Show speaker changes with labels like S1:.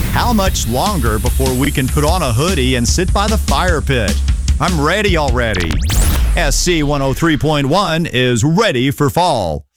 S1: How much longer before we can put on a hoodie and sit by the fire pit? I'm ready already. SC 103.1 is ready for fall.